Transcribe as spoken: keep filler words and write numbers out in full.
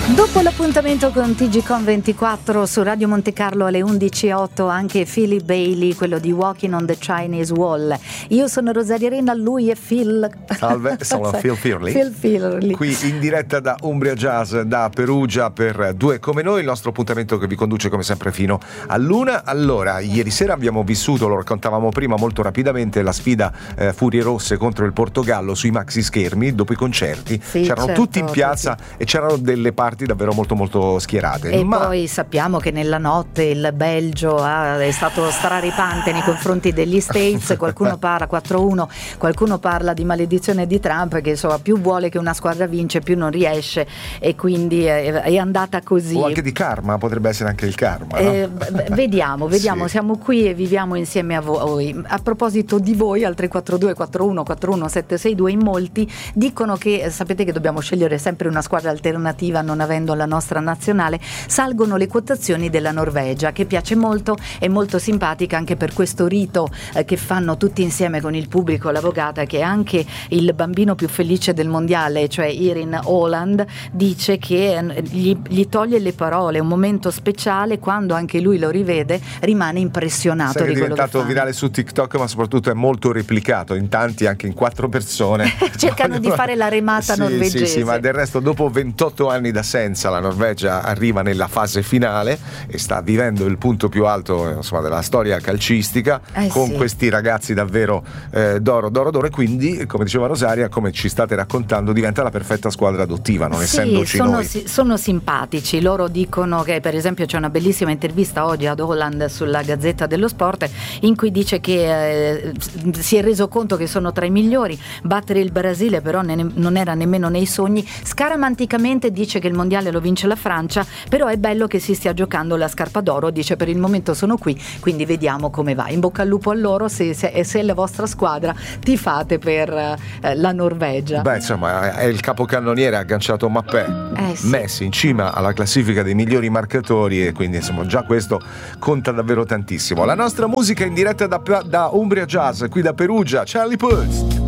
Dopo l'appuntamento con T G Con ventiquattro su Radio Monte Carlo alle undici e otto, anche Philip Bailey, quello di Walking on the Chinese Wall. Io sono Rosaria Rena, lui è Phil. Salve, sono Phil Fearley. Phil Fearley. Qui in diretta da Umbria Jazz, da Perugia, per Due Come Noi, il nostro appuntamento che vi conduce come sempre fino all'una. Allora, ieri sera abbiamo vissuto, lo raccontavamo prima molto rapidamente, la sfida eh, Furie Rosse contro il Portogallo sui maxi schermi. Dopo i concerti sì, c'erano certo, tutti in piazza tutti. E c'erano delle parti davvero molto molto schierate. E Ma... poi sappiamo che nella notte il Belgio ah, è stato straripante nei confronti degli States. Qualcuno parla quattro a uno, qualcuno parla di maledizione di Trump, che insomma più vuole che una squadra vince più non riesce, e quindi è, è andata così. O anche di karma, potrebbe essere anche il karma, eh, no? Vediamo, vediamo, sì. Siamo qui e viviamo insieme a voi. A proposito di voi, al tre quattro due quattro uno quattro uno sette sei due, in molti dicono che, sapete che dobbiamo scegliere sempre una squadra alternativa non avendo la nostra nazionale. Salgono le quotazioni della Norvegia, che piace molto, è molto simpatica anche per questo rito eh, che fanno tutti insieme con il pubblico, l'avvocata, che è anche il bambino più felice del mondiale, cioè Erin Holland, dice che gli, gli toglie le parole, è un momento speciale, quando anche lui lo rivede rimane impressionato. Sai, di è quello diventato che virale su TikTok, ma soprattutto è molto replicato in tanti, anche in quattro persone. Cercano di fare la remata sì, norvegese. Sì, sì, ma del resto dopo ventotto anni d'assenza la Norvegia arriva nella fase finale e sta vivendo il punto più alto, insomma, della storia calcistica, eh con sì. questi ragazzi davvero eh, d'oro, d'oro, d'oro, e quindi, come diceva Rosaria, come ci state raccontando, diventa la perfetta squadra adottiva, non sì, essendoci sono, noi. Si, sono simpatici, loro dicono che, per esempio, c'è una bellissima intervista oggi ad Holland sulla Gazzetta dello Sport, in cui dice che eh, si è reso conto che sono tra i migliori, battere il Brasile però ne, non era nemmeno nei sogni. Scaramanticamente dice che il mondiale lo vince la Francia, però è bello che si stia giocando la scarpa d'oro, dice per il momento sono qui, quindi vediamo come va. In bocca al lupo a loro, se, se, se è la vostra squadra tifate per eh, la Norvegia. Beh, insomma, è il capocannoniere, ha agganciato Mappé, eh, sì. Messi in cima alla classifica dei migliori marcatori, e quindi insomma già questo conta davvero tantissimo. La nostra musica in diretta da, da Umbria Jazz, qui da Perugia, Charlie Puth.